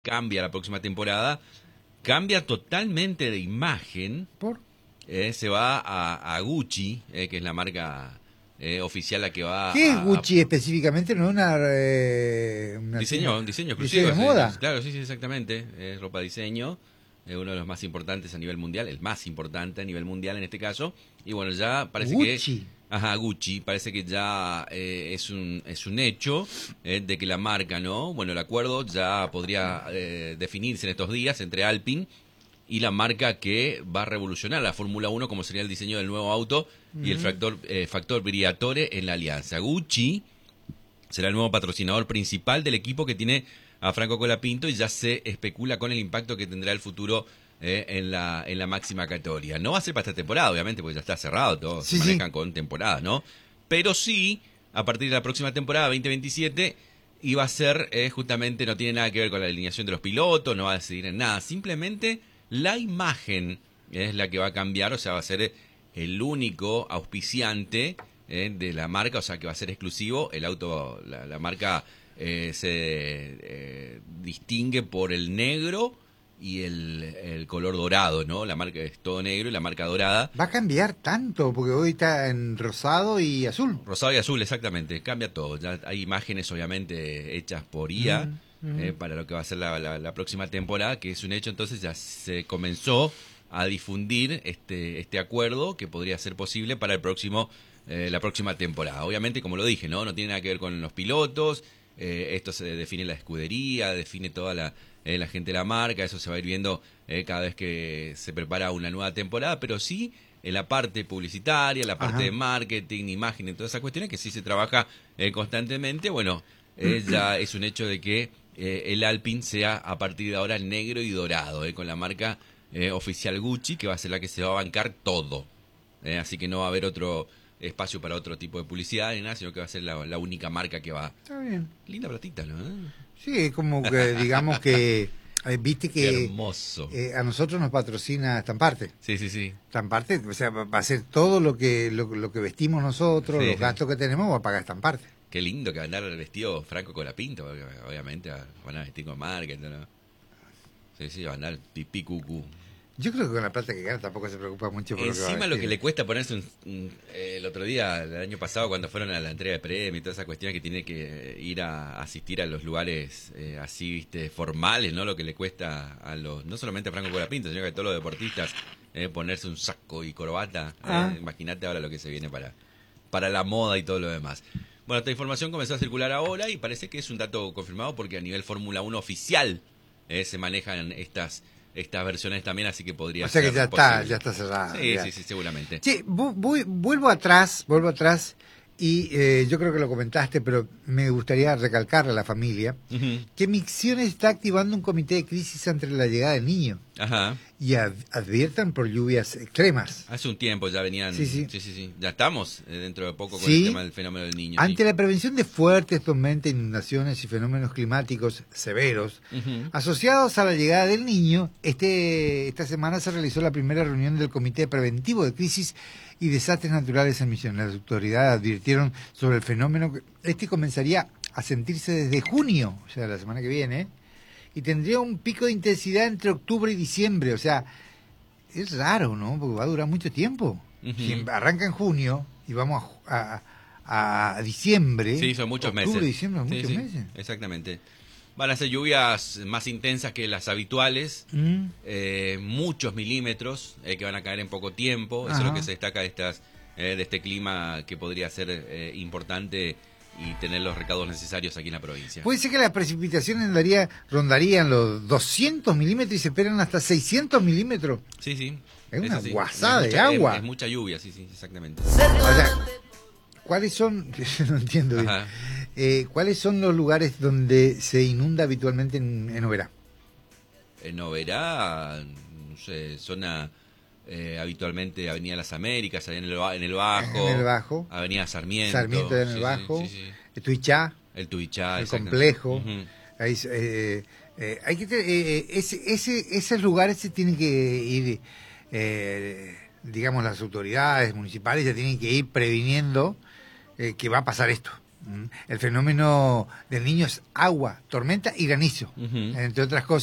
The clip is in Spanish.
cambia la próxima temporada, cambia totalmente de imagen. ¿Por? Se va a Gucci, que es la marca oficial la que va ¿Qué es Gucci específicamente? ¿No es una diseño exclusivo. diseño de moda? Claro, sí, exactamente. Es ropa diseño, uno de los más importantes a nivel mundial, el más importante a nivel mundial en este caso. Y bueno, ya parece Gucci. que... Ajá, Gucci, parece que ya es un hecho de que la marca, ¿no? Bueno, el acuerdo ya podría definirse en estos días entre Alpine y la marca que va a revolucionar la Fórmula 1, como sería el diseño del nuevo auto y el factor Briatore en la alianza. Gucci será el nuevo patrocinador principal del equipo que tiene a Franco Colapinto y ya se especula con el impacto que tendrá el futuro en la máxima categoría. No va a ser para esta temporada, obviamente, porque ya está cerrado, todos se manejan con temporadas, ¿no? Pero sí, a partir de la próxima temporada, 2027, iba a ser justamente, no tiene nada que ver con la alineación de los pilotos, no va a decidir en nada, simplemente la imagen es la que va a cambiar, o sea, va a ser el único auspiciante de la marca, o sea, que va a ser exclusivo. El auto, la marca se distingue por el negro y el color dorado, ¿no? La marca es todo negro y la marca dorada. Va a cambiar tanto, porque hoy está en rosado y azul. Rosado y azul, exactamente. Cambia todo. Ya hay imágenes, obviamente, hechas por IA para lo que va a ser la próxima temporada, que es un hecho. Entonces ya se comenzó a difundir este acuerdo que podría ser posible para el próximo la próxima temporada. Obviamente, como lo dije, no tiene nada que ver con los pilotos. Esto se define la escudería, define toda la gente de la marca. Eso se va a ir viendo cada vez que se prepara una nueva temporada, pero sí en la parte publicitaria, la parte de marketing, imagen y todas esas cuestiones que sí se trabaja constantemente. Bueno, ya es un hecho de que el Alpine sea a partir de ahora negro y dorado, con la marca oficial Gucci, que va a ser la que se va a bancar todo. Así que no va a haber otro espacio para otro tipo de publicidad ni nada, sino que va a ser la única marca que va. Está bien. Linda platita, ¿no? Sí, es como que digamos que viste que qué hermoso. A nosotros nos patrocina Estamparte. Sí. Estamparte, o sea, va a ser todo lo que vestimos nosotros, los gastos que tenemos va a pagar Estamparte. Qué lindo que va a andar el vestido Franco Colapinto, obviamente van a vestir con marca, ¿no? Sí, va a andar pipí cucú. Yo creo que con la plata que gana tampoco se preocupa mucho por encima lo que le cuesta ponerse el otro día, el año pasado, cuando fueron a la entrega de premios y toda esa cuestión, que tiene que ir a asistir a los lugares así, viste, formales, ¿no? Lo que le cuesta a los, no solamente a Franco Colapinto, sino que a todos los deportistas, ponerse un saco y corbata. Imagínate ahora lo que se viene para la moda y todo lo demás. Bueno, esta información comenzó a circular ahora y parece que es un dato confirmado porque a nivel Fórmula 1 oficial se manejan estas versiones también, así que podría ser. O sea que ya está cerrada. Sí, seguramente. Sí, vuelvo atrás y yo creo que lo comentaste, pero me gustaría recalcarle a la familia que Misiones está activando un comité de crisis ante la llegada del niño. Ajá. Y adviertan por lluvias extremas. Hace un tiempo ya venían. Sí. Ya estamos dentro de poco con el tema del fenómeno del niño. Ante la prevención de fuertes tormentas, inundaciones y fenómenos climáticos severos asociados a la llegada del niño, esta semana se realizó la primera reunión del Comité Preventivo de Crisis y Desastres Naturales en Misiones. Las autoridades advirtieron sobre el fenómeno que comenzaría a sentirse desde junio, o sea, la semana que viene, y tendría un pico de intensidad entre octubre y diciembre. O sea, es raro, ¿no? Porque va a durar mucho tiempo. Si arranca en junio y vamos a diciembre. Sí, son muchos meses. Octubre, diciembre, muchos meses. Exactamente. Van a ser lluvias más intensas que las habituales, muchos milímetros que van a caer en poco tiempo. Eso es lo que se destaca de este clima que podría ser importante y tener los recaudos necesarios aquí en la provincia. Puede ser que las precipitaciones rondarían los 200 milímetros y se esperan hasta 600 milímetros. Sí. Es una guasada de agua. Es mucha lluvia, sí, exactamente. O sea, ¿cuáles son? No entiendo bien. ¿Cuáles son los lugares donde se inunda habitualmente en Oberá? En Oberá, no sé, zona... habitualmente Avenida Las Américas, en el Bajo, Avenida Sarmiento en el Bajo, el Tuichá, el complejo. Ahí, hay que esos lugares se tienen que ir, digamos, las autoridades municipales ya tienen que ir previniendo que va a pasar esto. El fenómeno del niño es agua, tormenta y granizo, entre otras cosas.